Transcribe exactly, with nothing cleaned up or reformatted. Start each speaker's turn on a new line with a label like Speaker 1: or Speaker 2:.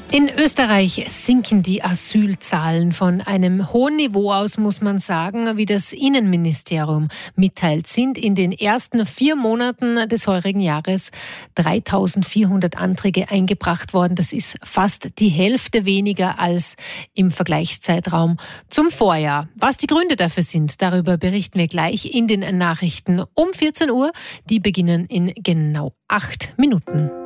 Speaker 1: In Österreich sinken die Asylzahlen von einem hohen Niveau aus, muss man sagen. Wie das Innenministerium mitteilt, sind in den ersten vier Monaten des heurigen Jahres dreitausendvierhundert Anträge eingebracht worden. Das ist fast die Hälfte weniger als im Vergleichszeitraum zum Vorjahr. Was die Gründe dafür sind, darüber berichten wir gleich in den Nachrichten um vierzehn Uhr. Die beginnen in genau acht Minuten.